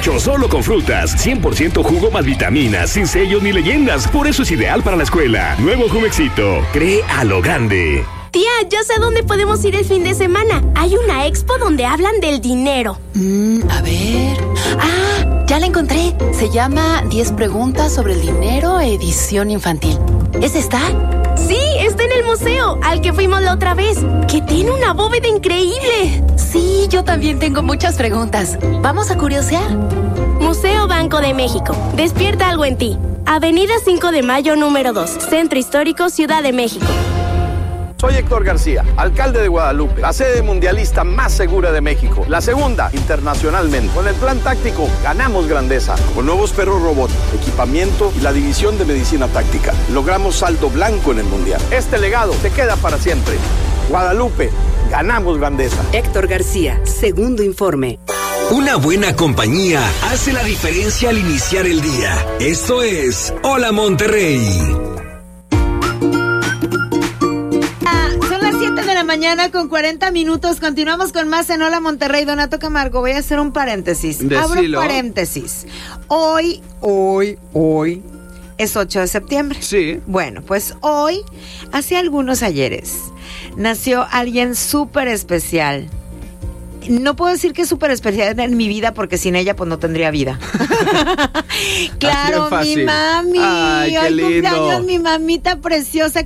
hecho solo con frutas. 100% jugo más vitaminas, sin sellos ni leyendas. Por eso es ideal para la escuela. Nuevo Jumexito. Cree a lo grande. Tía, ya sé dónde podemos ir el fin de semana. Hay una expo donde hablan del dinero. A ver... ya la encontré. Se llama 10 preguntas sobre el dinero, edición infantil. ¿Esa está? Sí, está en el museo, al que fuimos la otra vez, que tiene una bóveda increíble. Sí, yo también tengo muchas preguntas. ¿Vamos a curiosear? Museo Banco de México. Despierta algo en ti. Avenida 5 de Mayo, número 2. Centro Histórico, Ciudad de México. Soy Héctor García, alcalde de Guadalupe, la sede mundialista más segura de México, la segunda internacionalmente. Con el plan táctico ganamos grandeza. Con nuevos perros robot, equipamiento y la división de medicina táctica, logramos saldo blanco en el mundial. Este legado se queda para siempre. Guadalupe, ganamos grandeza. Héctor García, segundo informe. Una buena compañía hace la diferencia al iniciar el día. Esto es Hola Monterrey. De la mañana con 40 minutos. Continuamos con más en Hola Monterrey. Donato Camargo, voy a hacer un paréntesis. Abro paréntesis. Hoy es 8 de septiembre. Sí. Bueno, pues hoy, hace algunos ayeres, nació alguien súper especial. No puedo decir que es súper especial en mi vida porque sin ella pues no tendría vida. Claro, mi mami. Ay, qué hoy lindo. cumpleaños mi mamita preciosa.